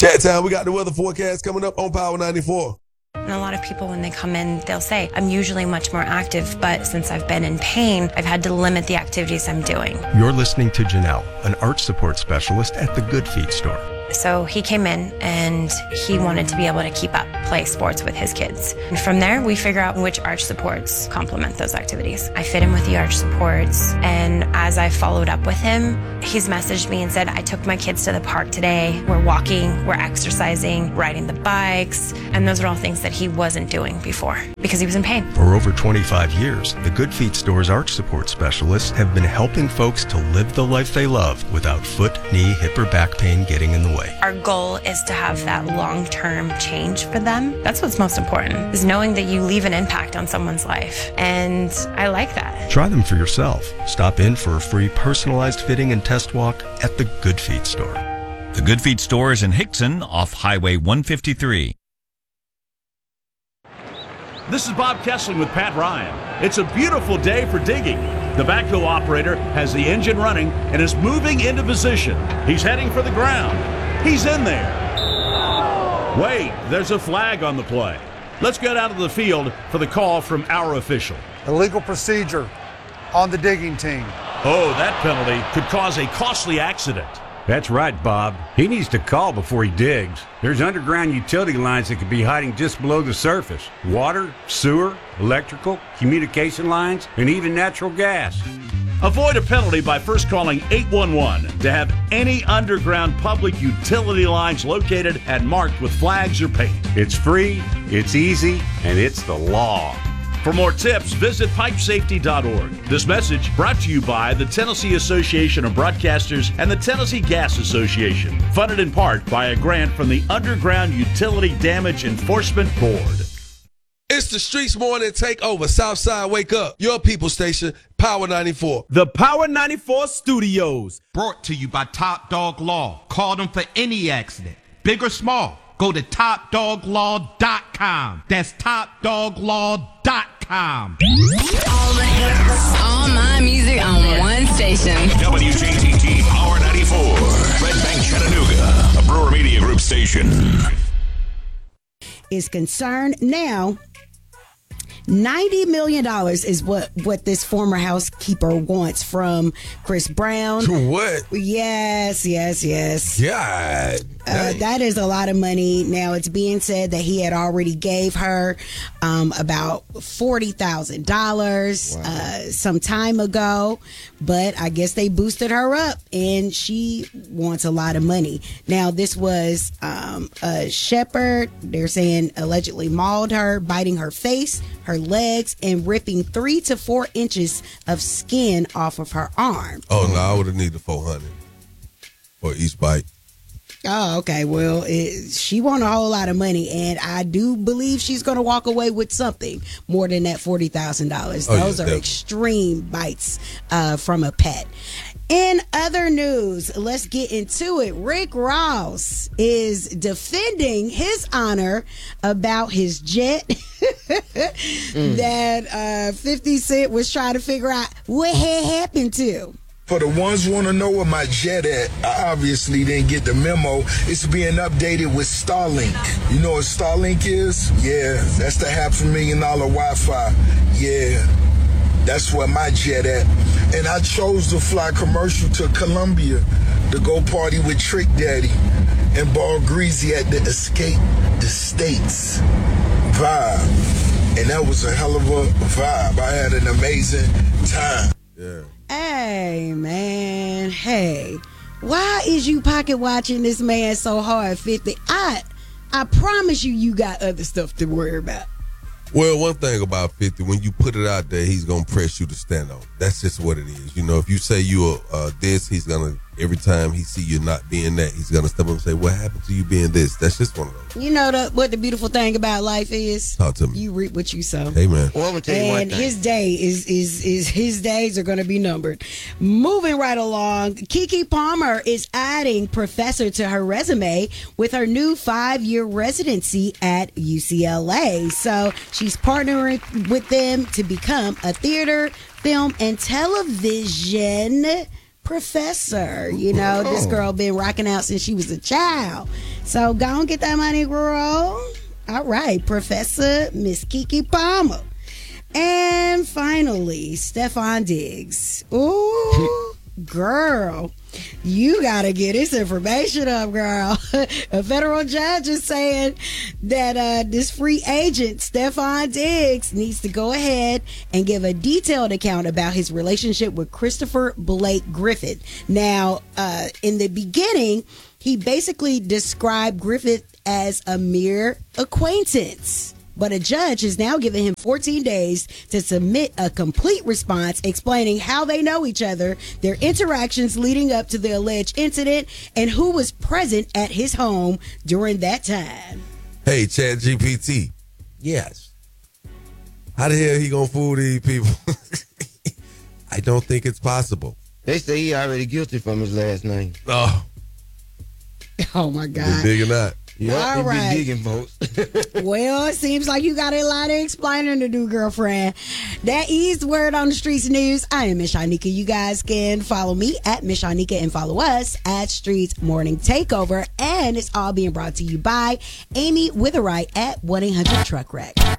Chat time, we got the weather forecast coming up on Power 94. And a lot of people, when they come in, they'll say, I'm usually much more active, but since I've been in pain, I've had to limit the activities I'm doing. You're listening to Janelle, an arch support specialist at the Good Feet store. So he came in and he wanted to be able to keep up, play sports with his kids. And from there, we figure out which arch supports complement those activities. I fit him with the arch supports, and as I followed up with him, he's messaged me and said, I took my kids to the park today. We're walking, we're exercising, riding the bikes, and those are all things that he wasn't doing before because he was in pain. For over 25 years, the Good Feet store's arch support specialists have been helping folks to live the life they love without foot, knee, hip, or back pain getting in the way. Our goal is to have that long-term change for them. That's what's most important, is knowing that you leave an impact on someone's life. And I like that. Try them for yourself. Stop in for a free personalized fitting and test walk at the Good Feet store. The Good Feet store is in Hickson off Highway 153. This is Bob Kessling with Pat Ryan. It's a beautiful day for digging. The backhoe operator has the engine running and is moving into position. He's heading for the ground. He's in there. Wait, there's a flag on the play. Let's get out of the field for the call from our official. Illegal procedure on the digging team. Oh, that penalty could cause a costly accident. That's right, Bob. He needs to call before he digs. There's underground utility lines that could be hiding just below the surface. Water, sewer, electrical, communication lines, and even natural gas. Avoid a penalty by first calling 811 to have any underground public utility lines located and marked with flags or paint. It's free, it's easy, and it's the law. For more tips, visit pipesafety.org. This message brought to you by the Tennessee Association of Broadcasters and the Tennessee Gas Association, funded in part by a grant from the Underground Utility Damage Enforcement Board. It's the Streets Morning Takeover. Southside, wake up. Your people station, Power 94. The Power 94 Studios. Brought to you by Top Dog Law. Call them for any accident, big or small. Go to TopDogLaw.com. That's TopDogLaw.com. All the hits, all my music on one station. WJTT Power 94. Red Bank, Chattanooga. A Brewer Media Group station. Is concerned now. $90 million is what this former housekeeper wants from Chris Brown. What? Yes. God. That is a lot of money. Now, it's being said that he had already gave her about $40,000 some time ago, but I guess they boosted her up and she wants a lot of money. Now, this was a shepherd, they're saying, allegedly mauled her, biting her face, her legs, and ripping 3 to 4 inches of skin off of her arm. Oh, no, I would have needed $400 for each bite. Oh, okay. Well, she won a whole lot of money, and I do believe she's going to walk away with something more than that $40,000. Those are extreme bites from a pet. In other news, let's get into it. Rick Ross is defending his honor about his jet that 50 Cent was trying to figure out what had happened to. For the ones who want to know where my jet at, I obviously didn't get the memo. It's being updated with Starlink. You know what Starlink is? Yeah, that's the $500,000 Wi-Fi. Yeah, that's where my jet at. And I chose to fly commercial to Colombia to go party with Trick Daddy and Ball Greasy at the Escape the States vibe. And that was a hell of a vibe. I had an amazing time. Yeah. Hey, man. Hey, why is you pocket watching this man so hard, 50? I promise you got other stuff to worry about. Well, one thing about 50, when you put it out there, he's going to press you to stand on. That's just what it is. You know, if you say you're this, he's going to, every time he see you not being that, he's going to step up and say, what happened to you being this? That's just one of those. You know what the beautiful thing about life is? Talk to me. You reap what you sow. Amen. Well, I'm gonna tell you one And thing. his day is his days are going to be numbered. Moving right along, Keke Palmer is adding professor to her resume with her new 5-year residency at UCLA. So she's partnering with them to become a theater, film, and television professor. You know, this girl been rocking out since she was a child. So go and get that money, girl. All right, Professor Miss Keke Palmer. And finally, Stefon Diggs. Ooh, girl. You gotta get this information up, girl. A federal judge is saying that this free agent, Stefon Diggs, needs to go ahead and give a detailed account about his relationship with Christopher Blake Griffith. Now, in the beginning, he basically described Griffith as a mere acquaintance. But a judge has now given him 14 days to submit a complete response explaining how they know each other, their interactions leading up to the alleged incident, and who was present at his home during that time. Hey, ChatGPT. Yes. How the hell he gonna fool these people? I don't think it's possible. They say he already guilty from his last name. Oh my God. Been digging that. Yep, all right. Been digging, folks. Well, it seems like you got a lot of explaining to do, girlfriend. That is the word on the streets news. I am Miss Shanika. You guys can follow me at Miss Shanika and follow us at Streets Morning Takeover. And it's all being brought to you by Amy Witherite at 1-800 Truck Wreck.